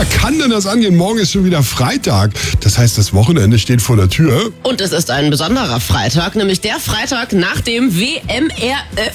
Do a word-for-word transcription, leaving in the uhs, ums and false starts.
Kinder, kann denn das angehen? Morgen ist schon wieder Freitag. Das heißt, das Wochenende steht vor der Tür. Und es ist ein besonderer Freitag, nämlich der Freitag nach dem W M R F.